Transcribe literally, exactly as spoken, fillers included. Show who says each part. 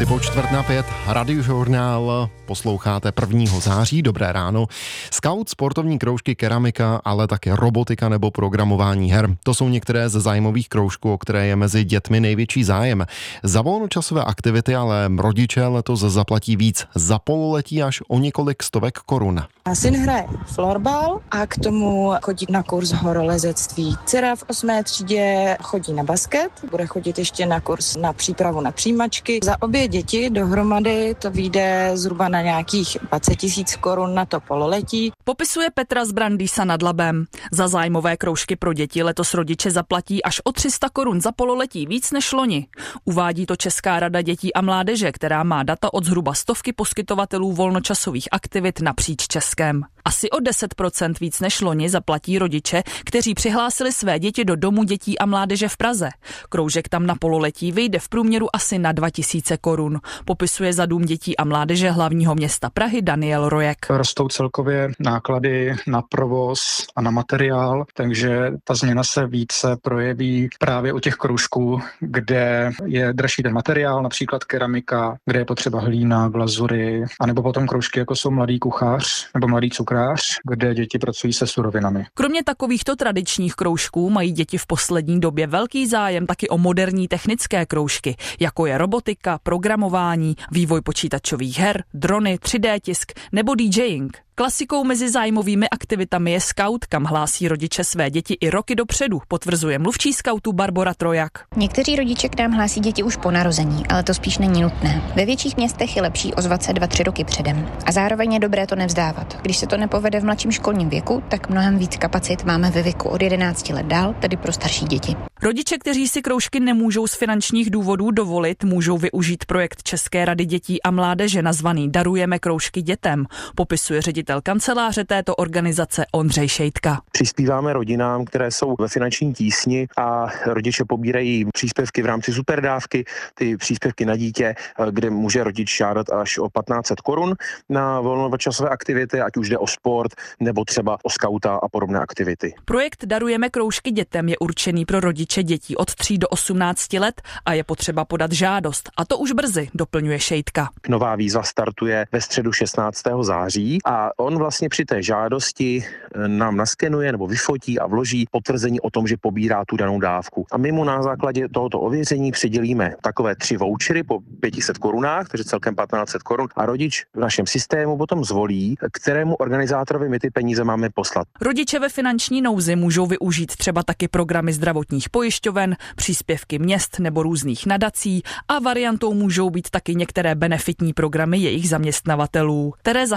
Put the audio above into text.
Speaker 1: minuty po čtvrt na pět, Radiožurnál, posloucháte prvního září, dobré ráno. Scout, sportovní kroužky, keramika, ale také robotika nebo programování her. To jsou některé ze zájmových kroužků, o které je mezi dětmi největší zájem. Za volnočasové aktivity ale rodiče letos zaplatí víc, za pololetí až o několik stovek korun.
Speaker 2: A syn hraje florbal a k tomu chodí na kurz horolezectví. Dcera v osmé třídě chodí na basket, bude chodit ještě na kurz na přípravu na přijímačky. Za obě děti dohromady to vyjde zhruba na nějakých dvacet tisíc korun na to pololetí.
Speaker 3: Popisuje Petra z Brandýsa nad Labem. Za zájmové kroužky pro děti letos rodiče zaplatí až o tři sta korun za pololetí víc než loni. Uvádí to Česká rada dětí a mládeže, která má data od zhruba stovky poskytovatelů volnočasových aktivit napříč Českem. Asi o deset procent víc než loni zaplatí rodiče, kteří přihlásili své děti do Domu dětí a mládeže v Praze. Kroužek tam na pololetí vyjde v průměru asi na dva tisíce korun. Popisuje za Dům dětí a mládeže hlavního města Prahy Daniel Rojek.
Speaker 4: Rostou celkově náklady na provoz a na materiál, takže ta změna se více projeví právě u těch kroužků, kde je dražší ten materiál, například keramika, kde je potřeba hlína, glazury, anebo potom kroužky, jako jsou mladý kuchař nebo mladý cukrář, kde děti pracují se surovinami.
Speaker 3: Kromě takovýchto tradičních kroužků mají děti v poslední době velký zájem taky o moderní technické kroužky, jako je robotika, programování, vývoj počítačových her, drony, tři dé tisk nebo DJing. Klasikou mezi zájmovými aktivitami je Scout, kam hlásí rodiče své děti i roky dopředu, potvrzuje mluvčí Scoutu Barbora Trojak.
Speaker 5: Někteří rodiče k nám hlásí děti už po narození, ale to spíš není nutné. Ve větších městech je lepší ozvat se dva, tři roky předem. A zároveň je dobré to nevzdávat. Když se to nepovede v mladším školním věku, tak mnohem víc kapacit máme ve věku od jedenácti let dál, tedy pro starší děti.
Speaker 3: Rodiče, kteří si kroužky nemůžou z finančních důvodů dovolit, můžou využít projekt České rady dětí a mládeže nazvaný Darujeme kroužky dětem, popisuje ředitel kanceláře této organizace Ondřej Šejtka.
Speaker 6: Přispíváme rodinám, které jsou ve finanční tísni a rodiče pobírají příspěvky v rámci superdávky, ty příspěvky na dítě, kde může rodič žádat až o patnáct set korun na volnočasové aktivity, ať už jde o sport nebo třeba o skauta a podobné aktivity.
Speaker 3: Projekt Darujeme kroužky dětem je určený pro rodiče dětí od tří do osmnácti let a je potřeba podat žádost. A to už brzy, doplňuje Šejtka.
Speaker 6: Nová výzva startuje ve středu šestnáctého září a on vlastně při té žádosti nám naskenuje nebo vyfotí a vloží potvrzení o tom, že pobírá tu danou dávku. A my mu na základě tohoto ověření přidělíme takové tři vouchery po pět set korunách, takže celkem patnáct set korun a rodič v našem systému potom zvolí, kterému organizátorovi my ty peníze máme poslat.
Speaker 3: Rodiče ve finanční nouzi můžou využít třeba taky programy zdravotních pojišťoven, příspěvky měst nebo různých nadací a variantou můžou být taky některé benefitní programy jejich zaměstnavatelů. Tereza